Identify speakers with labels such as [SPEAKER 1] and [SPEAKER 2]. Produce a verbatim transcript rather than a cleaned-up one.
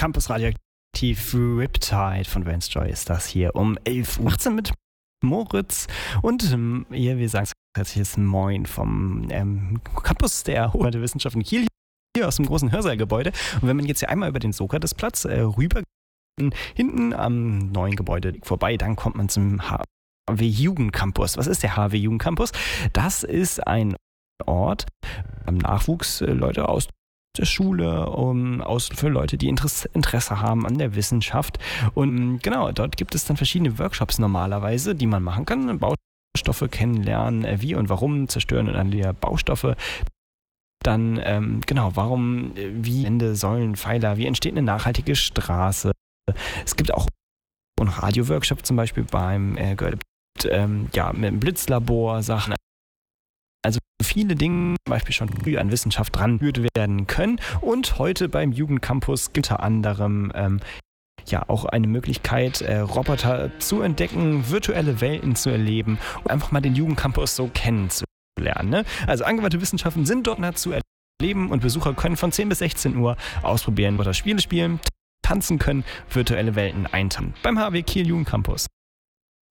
[SPEAKER 1] Campus Radioaktiv Riptide von Vance Joy ist das hier um elf Uhr achtzehn mit Moritz und ähm, hier, wir sagen herzliches Moin vom ähm, Campus der Hochschule der Wissenschaften Kiel, hier aus dem großen Hörsaalgebäude. Und wenn man jetzt hier einmal über den Sokratesplatz äh, rüber hinten am neuen Gebäude vorbei, dann kommt man zum H W Jugendcampus. Was ist der H W Jugendcampus? Das ist ein Ort, am Nachwuchs äh, Leute aus der Schule, um, aus für Leute, die Interesse, Interesse haben an der Wissenschaft. Und genau, dort gibt es dann verschiedene Workshops normalerweise, die man machen kann. Baustoffe kennenlernen, äh, wie und warum zerstören und annullieren Baustoffe. Dann, ähm, genau, warum, äh, wie Wände, Säulen, Pfeiler, wie entsteht eine nachhaltige Straße. Es gibt auch einen Radio-Workshop zum Beispiel beim äh, ähm, ja, mit dem Blitzlabor, Sachen. Also viele Dinge, zum Beispiel schon früh an Wissenschaft rangeführt werden können. Und heute beim Jugendcampus gibt es unter anderem ähm, ja auch eine Möglichkeit, äh, Roboter zu entdecken, virtuelle Welten zu erleben und einfach mal den Jugendcampus so kennenzulernen. Ne? Also angewandte Wissenschaften sind dort zu erleben und Besucher können von zehn bis sechzehn Uhr ausprobieren oder Spiele spielen, tanzen können, virtuelle Welten eintauchen. Beim H W Kiel Jugendcampus.